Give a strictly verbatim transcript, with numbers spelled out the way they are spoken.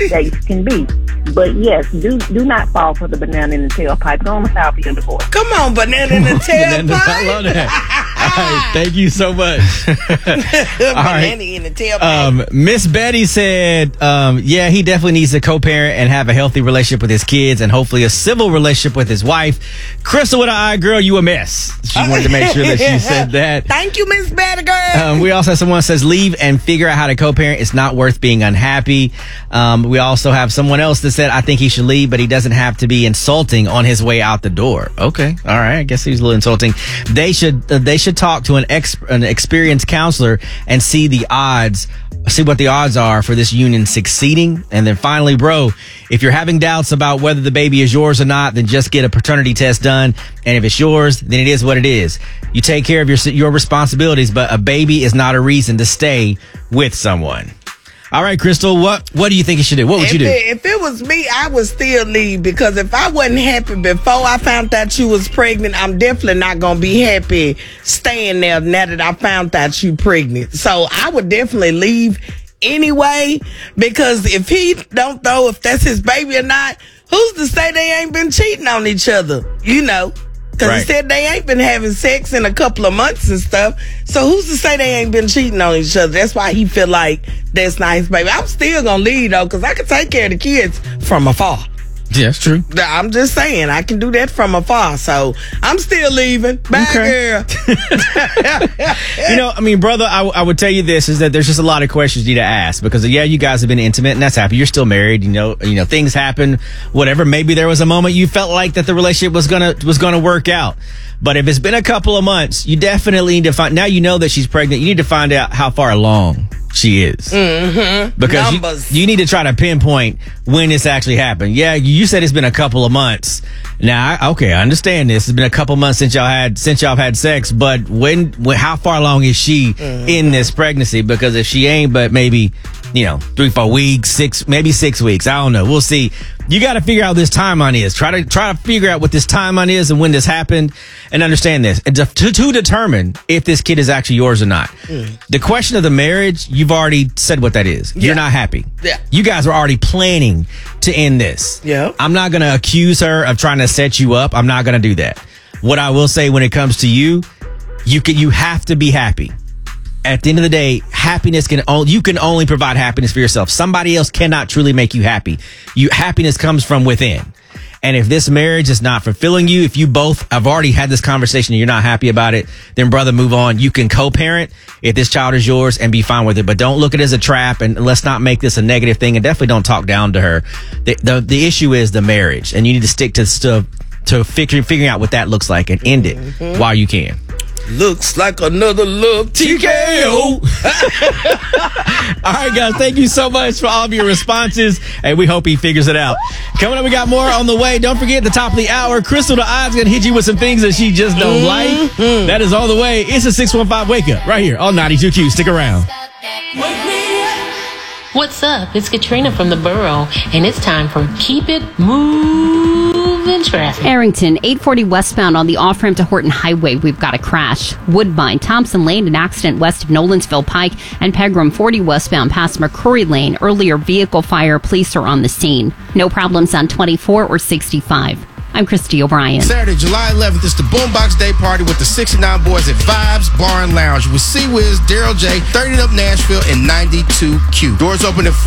dates can be. But yes, do do not fall for the banana in the tailpipe. Go on and file for your divorce. Come on, banana in the tailpipe. I love that. All right, thank you so much. Banana right. in the tailpipe. Um, Miss Betty said, um, yeah, he definitely needs to co-parent and have a healthy relationship with his kids and hopefully a civil relationship with his wife. Crystal with an eye, girl, you a mess. She wanted to make sure that she said that. Thank you, Miss Betty girl. Um, we also have someone that says leave and figure out how to co-parent. It's not worth being unhappy. Um, we also have someone else that said, I think he should leave, but he doesn't have to be insulting on his way out the door. Okay. All right. I guess he's a little insulting. They should, uh, they should talk to an ex, an experienced counselor and see the odds, see what the odds are for this union succeeding. And then finally, bro, if you're having doubts about whether the baby is yours or not, then just get a paternity test done. And if it's yours, then it is what it is. You take care of your, your responsibilities, but a baby is not a reason to stay with someone. All right, Crystal, what what do you think you should do? What would if you do? It, if it was me, I would still leave, because if I wasn't happy before I found out you was pregnant, I'm definitely not going to be happy staying there now that I found out you pregnant. So I would definitely leave anyway, because if he don't know if that's his baby or not, who's to say they ain't been cheating on each other, you know? Because Right. he said they ain't been having sex in a couple of months and stuff. So who's to say they ain't been cheating on each other? That's why he feel like that's not his baby. I'm still going to leave, though, because I can take care of the kids from afar. Yeah, that's true. I'm just saying, I can do that from afar. So I'm still leaving. Bye, Okay. girl. You know, I mean, brother, I, I would tell you this, is that there's just a lot of questions you need to ask, because yeah, you guys have been intimate and that's happy. You're still married. You know, you know, things happen, whatever. Maybe there was a moment you felt like that the relationship was going to, was going to work out. But if it's been a couple of months, you definitely need to find, now you know that she's pregnant. You need to find out how far along she is. Mm-hmm. Because Numbers. you, you need to try to pinpoint when this actually happened. Yeah, you said it's been a couple of months. Now, I, okay, I understand this. It's been a couple months since y'all had since y'all have had sex, but when, when how far along is she mm-hmm. in this pregnancy? Because if she ain't, but maybe, you know, three, four weeks, six, maybe six weeks. I don't know. We'll see. You got to figure out what this timeline is. Try to try to figure out what this timeline is and when this happened, and understand this and to, to determine if this kid is actually yours or not. Mm. The question of the marriage, you've already said what that is. Yeah. You're not happy. Yeah. You guys are already planning to end this. Yeah. I'm not going to accuse her of trying to set you up. I'm not going to do that. What I will say when it comes to you, you can you have to be happy. At the end of the day, happiness can only, you can only provide happiness for yourself. Somebody else cannot truly make you happy. You, happiness comes from within. And if this marriage is not fulfilling you, if you both have already had this conversation and you're not happy about it, then brother, move on. You can co-parent if this child is yours and be fine with it. But don't look at it as a trap, and let's not make this a negative thing, and definitely don't talk down to her. The, the, the issue is the marriage, and you need to stick to stuff, to figure, figuring out what that looks like and end it mm-hmm. while you can. Looks like another love T K O. All right, guys, thank you so much for all of your responses, and we hope he figures it out. Coming up, we got more on the way. Don't forget, at the top of the hour, Crystal the Odds going to hit you with some things that she just don't mm-hmm. like. That is all the way. It's a six one five Wake Up right here on ninety-two Q. Stick around. What's up? It's Katrina from the Borough, and it's time for Keep It Moving Traffic. Arrington, eight forty westbound on the off-ramp to Horton Highway. We've got a crash. Woodbine, Thompson Lane, an accident west of Nolensville Pike, and Pegram, forty westbound past McCrory Lane. Earlier vehicle fire. Police are on the scene. No problems on twenty-four or sixty-five. I'm Christy O'Brien. Saturday, July eleventh, is the Boombox Day Party with the sixty-nine Boys at Vibes Bar and Lounge with C-Wiz, Daryl J, thirty Up Nashville, and ninety-two Q. Doors open at